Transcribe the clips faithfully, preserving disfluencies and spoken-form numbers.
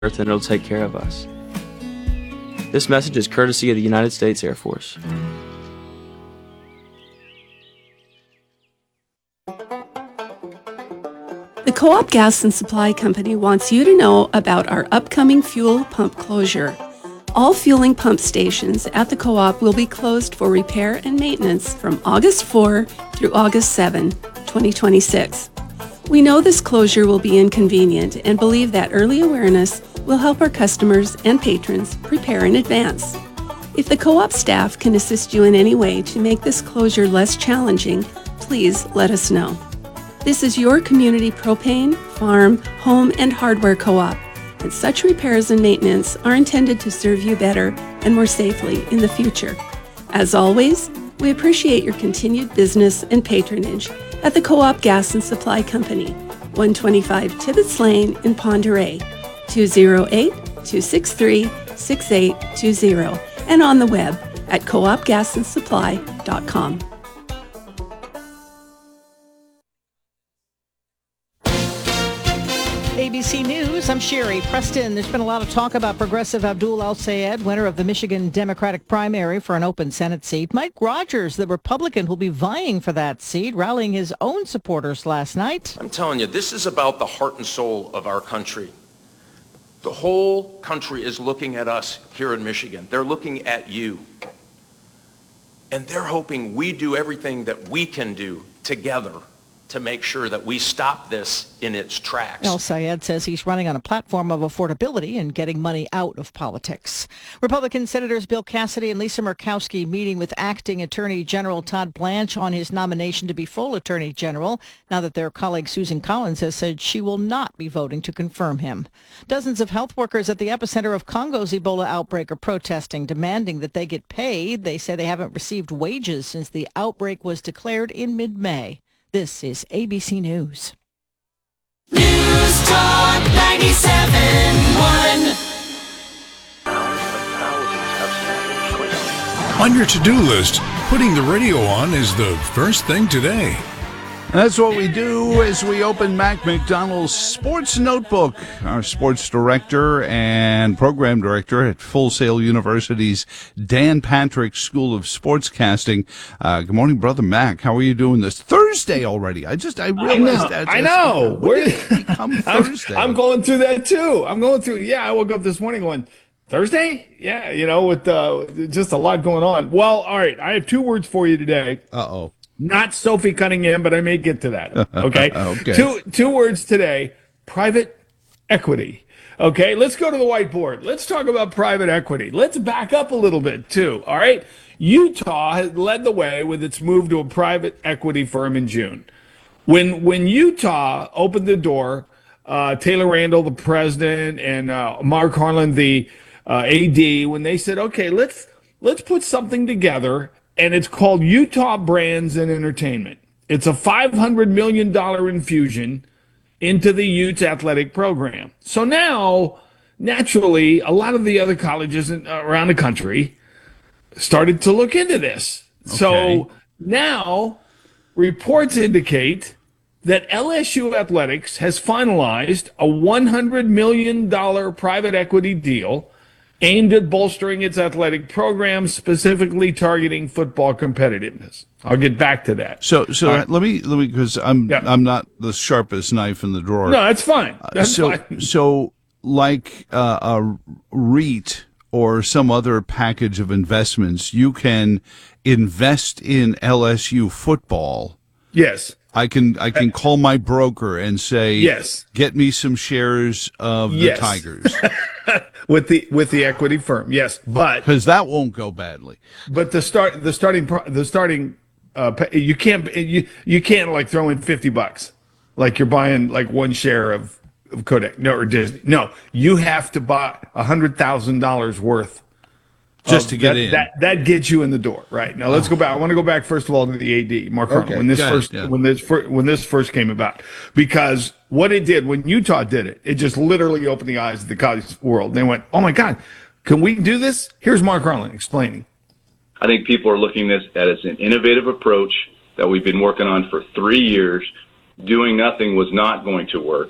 Earth and it'll take care of us. This message is courtesy of the United States Air Force. The Co-op Gas and Supply Company wants you to know about our upcoming fuel pump closure. All fueling pump stations at the Co-op will be closed for repair and maintenance from August fourth through August seventh, twenty twenty-six. We know this closure will be inconvenient and believe that early awareness will help our customers and patrons prepare in advance. If the Co-op staff can assist you in any way to make this closure less challenging, please let us know. This is your community propane, farm, home, and hardware co-op, and such repairs and maintenance are intended to serve you better and more safely in the future. As always, we appreciate your continued business and patronage at the Co-op Gas and Supply Company, one twenty-five Tibbetts Lane in Pend Oreille, two oh eight, two six three, six eight two zero, and on the web at co op gas and supply dot com. A B C News, I'm Sherry Preston. There's been a lot of talk about Progressive Abdul El-Sayed, winner of the Michigan Democratic primary for an open Senate seat. Mike Rogers, the Republican who'll be vying for that seat, rallying his own supporters last night. I'm telling you, this is about the heart and soul of our country. The whole country is looking at us here in Michigan. They're looking at you. And they're hoping we do everything that we can do together to make sure that we stop this in its tracks. El-Sayed says he's running on a platform of affordability and getting money out of politics. Republican Senators Bill Cassidy and Lisa Murkowski meeting with acting Attorney General Todd Blanche on his nomination to be full Attorney General, now that their colleague Susan Collins has said she will not be voting to confirm him. Dozens of health workers at the epicenter of Congo's Ebola outbreak are protesting, demanding that they get paid. They say they haven't received wages since the outbreak was declared in mid-May. This is A B C News. News Talk ninety-seven point one. On your to-do list, putting the radio on is the first thing today. That's what we do as we open Mac McDonald's Sports Notebook. Our sports director and program director at Full Sail University's Dan Patrick School of Sportscasting. Uh, good morning, Brother Mac. How are you doing this Thursday already? I just, I realized I that. I know. Where did it become Thursday? I'm, I'm going through that too. I'm going through, yeah, I woke up this morning going, Thursday? Yeah, you know, with uh, just a lot going on. Well, all right, I have two words for you today. Uh-oh. Not Sophie Cunningham, but I may get to that. Okay. Okay. Two two words today: private equity. Okay. Let's go to the whiteboard. Let's talk about private equity. Let's back up a little bit too. All right. Utah has led the way with its move to a private equity firm in June. When when Utah opened the door, uh, Taylor Randall, the president, and uh, Mark Harlan, the uh, A D, when they said, "Okay, let's let's put something together." And it's called Utah Brands and Entertainment. It's a five hundred million dollars infusion into the Utes athletic program. So now, naturally, a lot of the other colleges in, uh, around the country started to look into this. Okay. So now, reports indicate that L S U Athletics has finalized a one hundred million dollars private equity deal aimed at bolstering its athletic program, specifically targeting football competitiveness. I'll get back to that. So, so right. let me, let me, because I'm, Yeah. I'm not the sharpest knife in the drawer. No, that's fine. That's so, fine. so like uh, a REIT or some other package of investments, you can invest in L S U football. Yes. I can I can call my broker and say, Yes. get me some shares of the Yes. Tigers. with the with the equity firm. Yes, but Because that won't go badly. but the start the starting pro- the starting uh, pa- you can't you you can't like throw in fifty bucks like you're buying like one share of, of Kodak no or Disney. No, you have to buy a hundred thousand dollars worth Just of to get that, in. That that gets you in the door, right? Now let's go back. I want to go back first of all to the A D, Mark Harlan, Okay, when this go ahead, first yeah. when this fir- when this first came about, because what it did when Utah did it, it just literally opened the eyes of the college world. They went, "Oh my God, can we do this?" Here's Mark Harlan explaining. I think people are looking at this as an innovative approach that we've been working on for three years. Doing nothing was not going to work.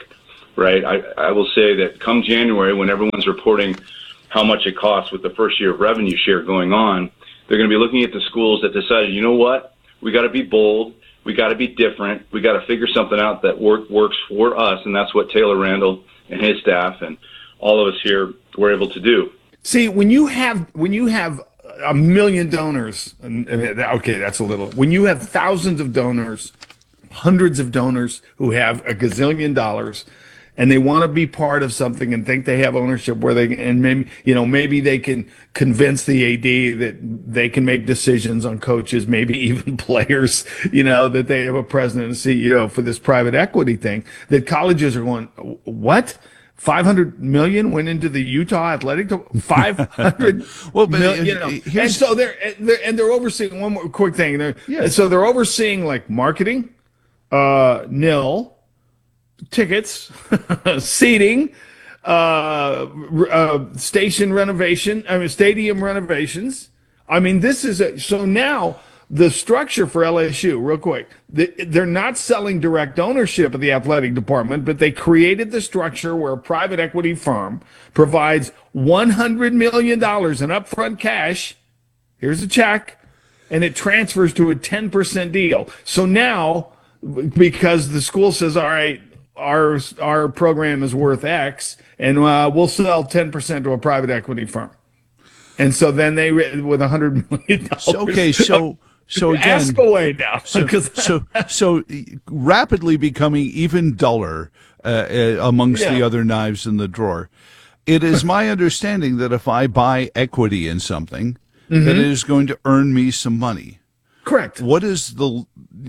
right? I, I will say that come January, when everyone's reporting how much it costs with the first year of revenue share going on, they're going to be looking at the schools that decided, you know what, we got to be bold, we got to be different, we got to figure something out that work, works for us, and that's what Taylor Randall and his staff and all of us here were able to do. See, when you have when you have a million donors, and, and, okay, that's a little. When you have thousands of donors, hundreds of donors who have a gazillion dollars, and they want to be part of something and think they have ownership where they and maybe you know maybe they can convince the A D that they can make decisions on coaches, maybe even players, you know, that they have a president and C E O for this private equity thing. That colleges are going, what? five hundred million went into the Utah Athletic. five hundred well, but million, you know, and so they're, they're and they're overseeing one more quick thing. They're, yeah. So they're overseeing like marketing, uh, nil, tickets, seating, uh, uh, station renovation. I mean, stadium renovations. I mean, this is a, so now. The structure for L S U, real quick, they're not selling direct ownership of the athletic department, but they created the structure where a private equity firm provides one hundred million dollars in upfront cash. Here's a check, and it transfers to a ten percent deal. So now, because the school says, all right, our, our program is worth X, and uh, we'll sell ten percent to a private equity firm. And so then they, with one hundred million dollars. Okay, so... So again, ask away now. So, so, so rapidly becoming even duller uh, uh, amongst yeah. the other knives in the drawer. It is my understanding that if I buy equity in something, mm-hmm. that it is going to earn me some money. Correct. What is the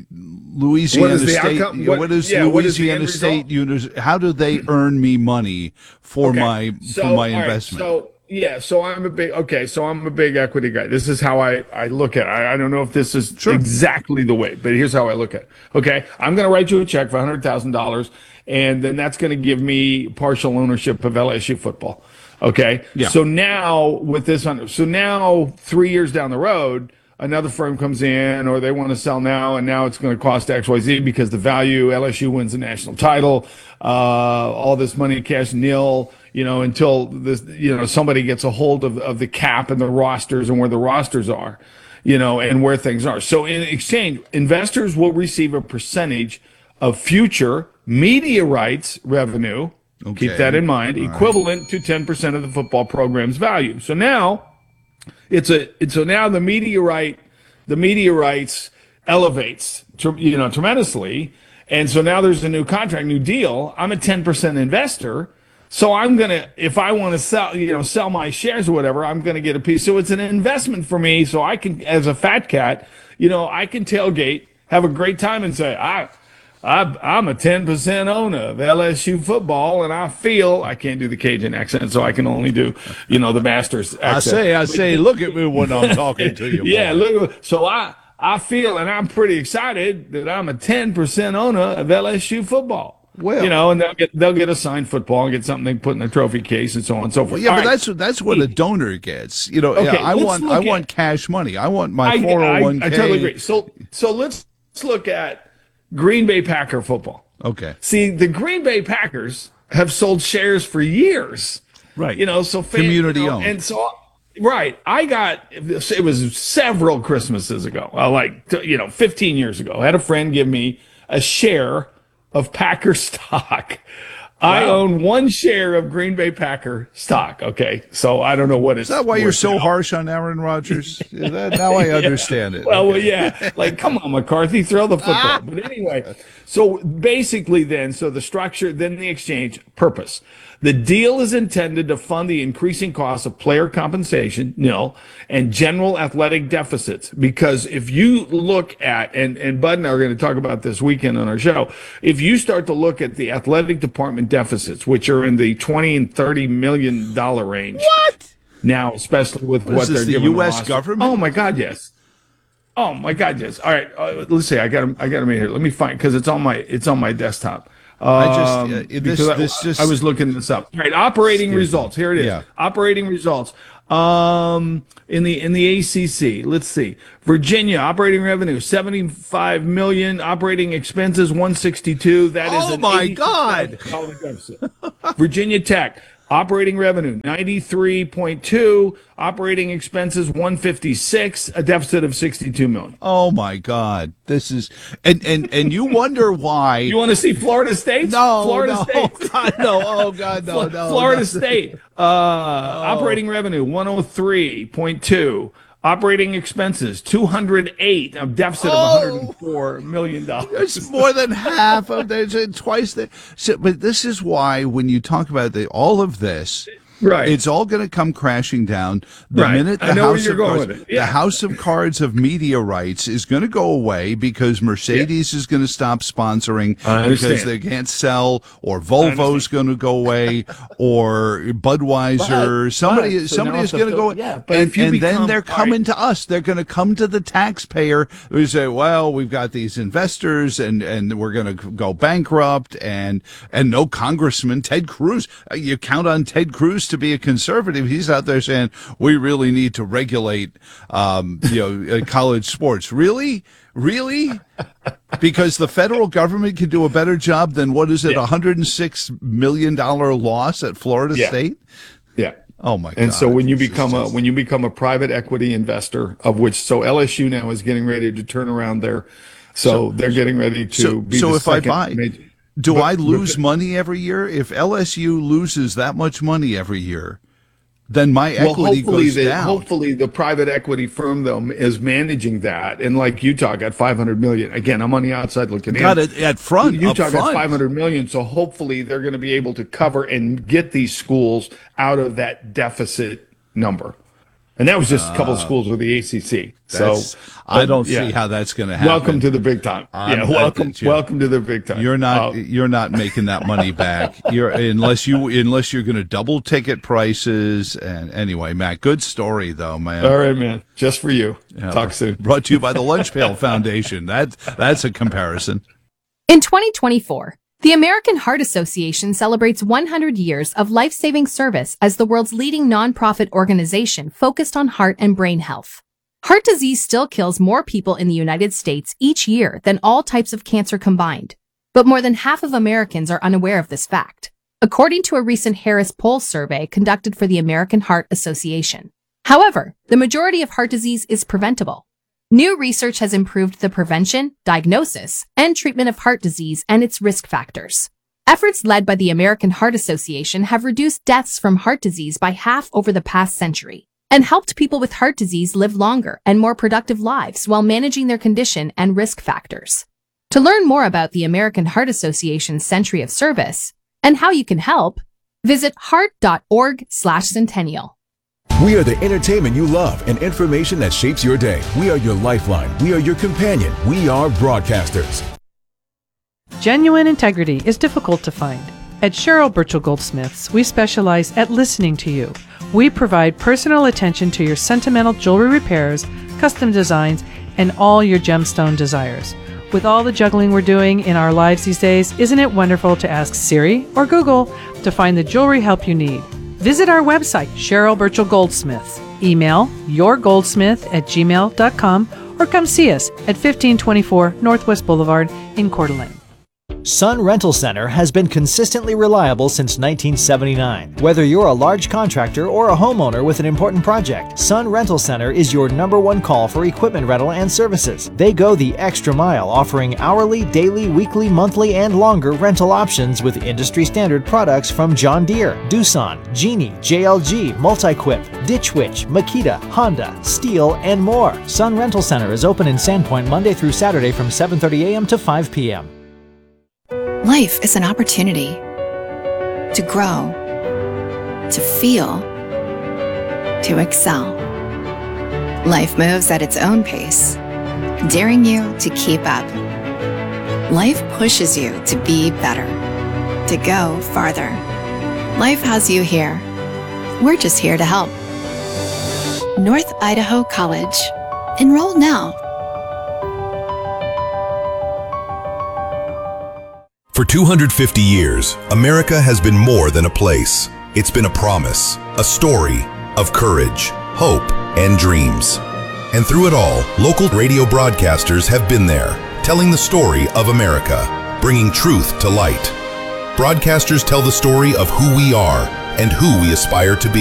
Louisiana what is the State? Outcome? What, what is yeah, Louisiana what is State? Uni- how do they earn me money for okay. my so, for my right, investment? So. Yeah, so I'm a big okay. So I'm a big equity guy. This is how I, I look at it. I, I don't know if this is sure. exactly the way, but here's how I look at it. Okay, I'm going to write you a check for one hundred thousand dollars, and then that's going to give me partial ownership of L S U football. Okay, yeah. So now with this, so now three years down the road, another firm comes in, or they want to sell now, and now it's going to cost X Y Z because the value L S U wins the national title, uh, all this money cash nil. You know, until this, you know, somebody gets a hold of, of the cap and the rosters and where the rosters are, you know, and where things are. So in exchange, investors will receive a percentage of future media rights revenue. Okay. Keep that in mind, all equivalent right. to ten percent of the football program's value. So now it's a, it's so now the media right, the media rights elevates, you know, tremendously. And so now there's a new contract, new deal. I'm a ten percent investor. So I'm going to, if I want to sell, you know, sell my shares or whatever, I'm going to get a piece. So it's an investment for me. So I can, as a fat cat, you know, I can tailgate, have a great time and say, I, I I'm a ten percent owner of L S U football. And I feel, I can't do the Cajun accent, so I can only do, you know, the Masters accent. I say, I say, look at me when I'm talking to you. Yeah. Look, so I, I feel, and I'm pretty excited that I'm a ten percent owner of L S U football. Well, you know, and they'll get they'll get a signed football and get something they put in the trophy case and so on and so forth. Well, yeah, All but right. that's that's what a donor gets. You know, okay, yeah, I want I at, want cash money. I want my I, four oh one k. I, I totally agree. So so let's let's look at Green Bay Packer football. Okay. See, the Green Bay Packers have sold shares for years. Right. You know, so fan, community you know, owned. And so right, I got it was several Christmases ago, uh, like you know, fifteen years ago. I had a friend give me a share of Packer stock. Wow. I own one share of Green Bay Packer stock. Okay, so I don't know what it's. Is that why you're so now. harsh on Aaron Rodgers? Is that, now I understand yeah. it. Well, okay. well, yeah, like come on, McCarthy, throw the football. But anyway, so basically, then, so the structure, then the exchange purpose. The deal is intended to fund the increasing costs of player compensation, nil, and general athletic deficits. Because if you look at, and, and Bud and I are going to talk about this weekend on our show, if you start to look at the athletic department deficits, which are in the twenty and thirty million dollar range. What? Now, especially with what, what they're the giving U S the government? Oh my God, yes. Oh my God, yes. All right, uh, let's see. I got them. I got them in here. Let me find because it's on my it's on my desktop. I just uh, um, this, I, this just I was looking this up. All right, operating results. Here it is. Yeah. Operating results. Um, in the in the A C C, let's see. Virginia operating revenue seventy-five million, operating expenses one sixty-two. That is Oh an my eighty God. dollar deficit. Virginia Tech operating revenue ninety-three point two, operating expenses one fifty-six, a deficit of sixty-two million. Oh my God. This is and and and you wonder why. You want to see Florida State? No, Florida no, State. God, no. Oh God, no, no. Florida no. State uh, operating revenue one oh three point two, operating expenses two hundred eight, a deficit Oh. of one hundred four million dollars. It's more than half of this, it's twice that. So, but this is why when you talk about the, all of this, Right. it's all going to come crashing down the Right. minute the I know where House you're of going Cards, with it. the Yeah. House of Cards of media rights is going to go away because Mercedes is going to stop sponsoring I because understand. they can't sell, or Volvo's going to go away, or Budweiser. But- somebody, but- so somebody now is it's going to a- go. yeah, but and if you and then become- they're all right. coming to us. They're going to come to the taxpayer. We say, well, we've got these investors, and and we're going to go bankrupt, and and no congressman, Ted Cruz. Uh, You count on Ted Cruz to be a conservative. He's out there saying we really need to regulate, um, you know, uh, college sports. Really, really. Because the federal government can do a better job than what is it, a Yeah. one hundred six million dollar loss at Florida Yeah. State? Yeah. Oh my God! And so when you This is become a just- when you become a private equity investor, of which so L S U now is getting ready to turn around their, so, they're getting ready to So, be so the if I second buy, major- do but- I lose but- money every year? If L S U loses that much money every year, then my Well, equity hopefully goes the down. hopefully the private equity firm though is managing that, and like Utah got five hundred million. Again, I'm on the outside looking Got in. it at front, Utah up got front. five hundred million, so hopefully they're going to be able to cover and get these schools out of that deficit number. And that was just a couple of schools with the A C C. So That's- I don't yeah. see how that's going to happen. Welcome to the big time. I'm- yeah, I- welcome, yeah. welcome to the big time. You're not Uh, you're not making that money back. You're unless you unless you're going to double ticket prices. And anyway, Matt, good story though, man. all right, man. Just for you. Yeah, Talk soon. Brought to you by the Lunch Pail Foundation. That that's a comparison. In twenty twenty-four, the American Heart Association celebrates one hundred years of life-saving service as the world's leading nonprofit organization focused on heart and brain health. Heart disease still kills more people in the United States each year than all types of cancer combined, but more than half of Americans are unaware of this fact, according to a recent Harris Poll survey conducted for the American Heart Association. However, the majority of heart disease is preventable. New research has improved the prevention, diagnosis, and treatment of heart disease and its risk factors. Efforts led by the American Heart Association have reduced deaths from heart disease by half over the past century and helped people with heart disease live longer and more productive lives while managing their condition and risk factors. To learn more about the American Heart Association's Century of Service and how you can help, visit heart dot org slash centennial. We are the entertainment you love and information that shapes your day. We are your lifeline. We are your companion. We are broadcasters. Genuine integrity is difficult to find. At Cheryl Burchell Goldsmiths, we specialize at listening to you. We provide personal attention to your sentimental jewelry repairs, custom designs, and all your gemstone desires. With all the juggling we're doing in our lives these days, isn't it wonderful to ask Siri or Google to find the jewelry help you need? Visit our website, Cheryl Burchell Goldsmiths. Email yourgoldsmith at gmail dot com or come see us at fifteen twenty-four Northwest Boulevard in Coeur d'Alene. Sun Rental Center has been consistently reliable since nineteen seventy-nine. Whether you're a large contractor or a homeowner with an important project, Sun Rental Center is your number one call for equipment rental and services. They go the extra mile, offering hourly, daily, weekly, monthly, and longer rental options with industry standard products from John Deere, Doosan, Genie, J L G, Multiquip, Ditch Witch, Makita, Honda, Steel, and more. Sun Rental Center is open in Sandpoint Monday through Saturday from seven thirty a.m. to five p.m. Life is an opportunity to grow, to feel, to excel. Life moves at its own pace, daring you to keep up. Life pushes you to be better, to go farther. Life has you here. We're just here to help. North Idaho College. Enroll now. For two hundred fifty years, America has been more than a place. It's been a promise, a story, of courage, hope, and dreams. And through it all, local radio broadcasters have been there, telling the story of America, bringing truth to light. Broadcasters tell the story of who we are and who we aspire to be.